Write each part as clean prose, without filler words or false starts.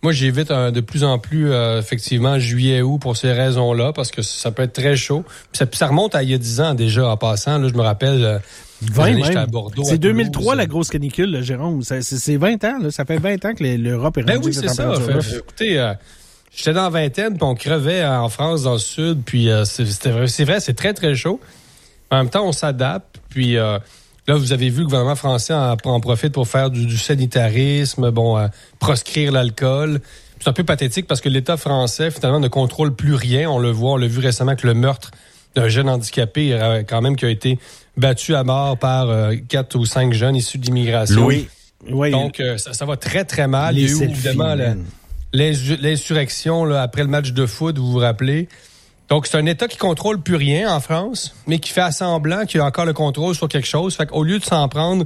Moi, j'évite de plus en plus, effectivement, juillet-août pour ces raisons-là, parce que ça peut être très chaud. Puis ça remonte à il y a 10 ans déjà, en passant. Là, je me rappelle, 20 j'étais à Bordeaux. C'est 2003, la grosse canicule, là, Jérôme. C'est 20 ans. Là. Ça fait 20 ans que l'Europe est rendue. Ben oui, c'est ça. Écoutez, j'étais dans la vingtaine, puis on crevait en France, dans le sud. Puis c'est vrai, c'est très, très chaud. En même temps, on s'adapte. Puis là, vous avez vu, le gouvernement français en profite pour faire du sanitarisme, proscrire l'alcool. C'est un peu pathétique parce que l'État français, finalement, ne contrôle plus rien. On le voit, on l'a vu récemment avec le meurtre d'un jeune handicapé, quand même, qui a été battu à mort par 4 ou 5 jeunes issus d'immigration. Oui. Donc, ça va très, très mal. Il y a eu, évidemment, l'insurrection là, après le match de foot, vous vous rappelez. Donc, c'est un État qui contrôle plus rien en France, mais qui fait semblant qu'il a encore le contrôle sur quelque chose. Fait qu'au lieu de s'en prendre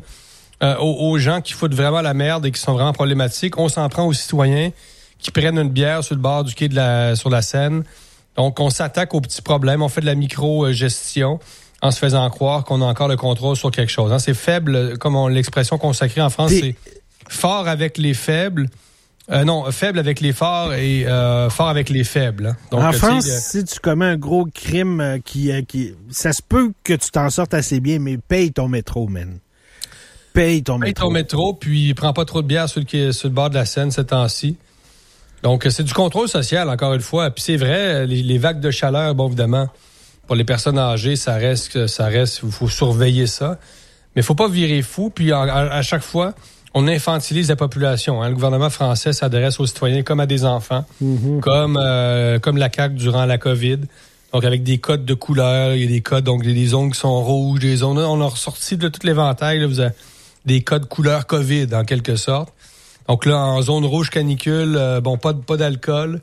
aux gens qui foutent vraiment la merde et qui sont vraiment problématiques, on s'en prend aux citoyens qui prennent une bière sur le bord du quai sur la Seine. Donc, on s'attaque aux petits problèmes, on fait de la micro-gestion en se faisant croire qu'on a encore le contrôle sur quelque chose. C'est faible, comme l'expression consacrée en France, c'est fort avec les faibles. Faible avec les forts et fort avec les faibles. Donc, en France, si tu commets un gros crime qui ça se peut que tu t'en sortes assez bien, mais paye ton métro, man. Paye ton métro, puis prends pas trop de bière sur le bord de la Seine ces temps-ci. Donc, c'est du contrôle social, encore une fois. Puis c'est vrai, les vagues de chaleur, bon, évidemment, pour les personnes âgées, ça reste, il faut surveiller ça. Mais il faut pas virer fou. Puis à chaque fois, on infantilise la population. Le gouvernement français s'adresse aux citoyens comme à des enfants, comme la CAQ durant la COVID. Donc, avec des codes de couleurs, il y a des codes, donc des zones qui sont rouges, des zones... On a ressorti de tout l'éventail, là, vous avez des codes couleur COVID, en quelque sorte. Donc là, en zone rouge canicule, pas d'alcool.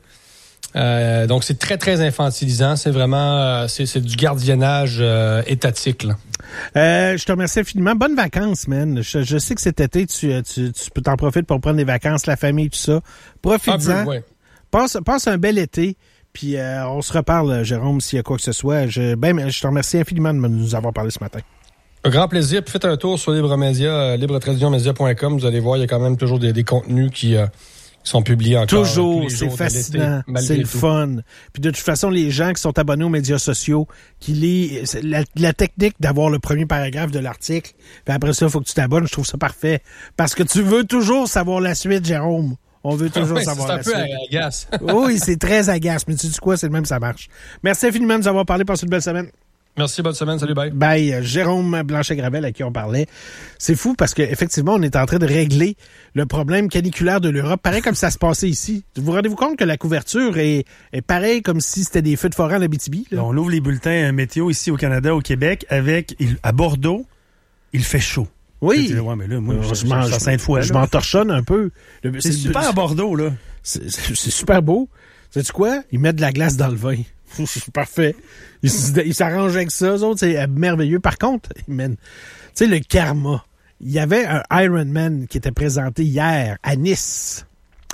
Donc, c'est très, très infantilisant. C'est vraiment... c'est du gardiennage étatique, là. Je te remercie infiniment. Bonnes vacances, man. Je sais que cet été, tu peux t'en profiter pour prendre des vacances, la famille, tout ça. Profites-en. Ouais. Passe un bel été. Puis on se reparle, Jérôme, s'il y a quoi que ce soit. Je te remercie infiniment de nous avoir parlé ce matin. Un grand plaisir. Puis faites un tour sur libretransmissionmedia.com. Vous allez voir, il y a quand même toujours des contenus qui sont publiés encore. Toujours, c'est fascinant, c'est le fun. Puis de toute façon, les gens qui sont abonnés aux médias sociaux, qui lisent la technique d'avoir le premier paragraphe de l'article, puis après ça, il faut que tu t'abonnes, je trouve ça parfait. Parce que tu veux toujours savoir la suite, Jérôme. On veut toujours savoir la suite. C'est un peu agace. Oui, c'est très agace, mais tu dis quoi, c'est le même, ça marche. Merci infiniment de nous avoir parlé. Passez une belle semaine. Merci, bonne semaine. Salut, bye. Bye. Jérôme Blanchet-Gravel, à qui on parlait. C'est fou parce qu'effectivement, on est en train de régler le problème caniculaire de l'Europe, pareil comme ça se passait ici. Vous rendez-vous compte que la couverture est pareil comme si c'était des feux de forêt en Abitibi? Là? On ouvre les bulletins météo ici au Canada, au Québec, à Bordeaux, il fait chaud. Oui. Ouais, mais là, moi, je m'entorchonne un peu. C'est super à Bordeaux, là. C'est super beau. Sais-tu quoi? Ils mettent de la glace dans le vin. C'est parfait. Ils s'arrangent avec ça. Eux autres, c'est merveilleux. Par contre, tu sais, le karma. Il y avait un Ironman qui était présenté hier à Nice.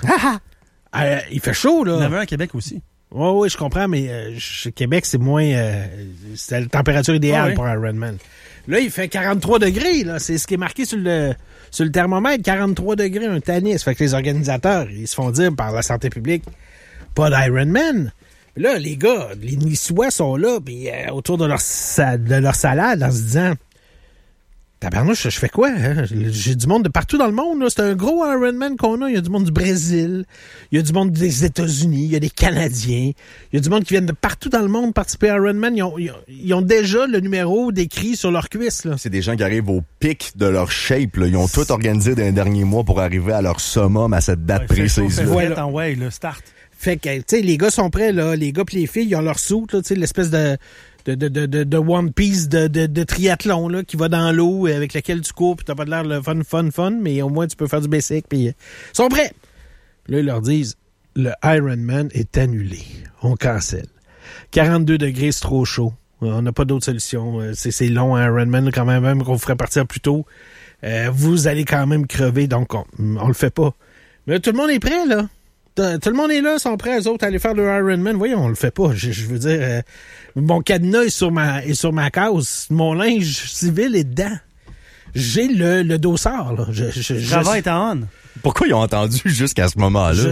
Il fait chaud, là. Il y en avait un à Québec aussi. Oui, je comprends, mais Québec, c'est moins... c'est la température idéale pour un Ironman. Là, il fait 43 degrés, là. C'est ce qui est marqué sur le thermomètre. 43 degrés, un tennis. Ça fait que les organisateurs, ils se font dire par la santé publique, pas d'Ironman. Là, les gars, les Niçois sont là, puis autour de leur salade, en se disant... Tabarnouche, je fais quoi? Hein? J'ai du monde de partout dans le monde. Là. C'est un gros Ironman qu'on a. Il y a du monde du Brésil, il y a du monde des États-Unis, il y a des Canadiens, il y a du monde qui viennent de partout dans le monde participer à Ironman. Ils ont déjà le numéro décrit sur leur cuisse. Là. C'est des gens qui arrivent au pic de leur shape. Là. Ils ont tout organisé dans les derniers mois pour arriver à leur summum à cette date précise. Voilà. Start. Fait que, tu sais, les gars sont prêts, là. Les gars pis les filles, ils ont leur suit, là, tu sais, l'espèce de One Piece de triathlon là qui va dans l'eau avec laquelle tu cours puis t'as pas de l'air le fun mais au moins tu peux faire du basic puis ils sont prêts. Là ils leur disent le Ironman est annulé, on cancelle. 42 degrés, c'est trop chaud, on n'a pas d'autre solution, c'est long un Ironman quand même qu'on vous ferait partir plus tôt, vous allez quand même crever donc on le fait pas. Mais là, tout le monde est prêt là. Tout le monde est là, sont prêts, eux autres, à aller faire le Ironman. Voyons, on le fait pas. Je veux dire, mon cadenas est sur ma case. Mon linge civil est dedans. J'ai le dossard, là. Travail est en on. Pourquoi ils ont entendu jusqu'à ce moment-là?